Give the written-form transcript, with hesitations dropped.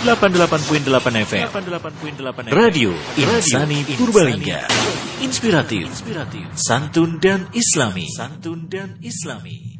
88.8 FM. Radio Insani Purbalingga. Inspiratif, santun dan islami.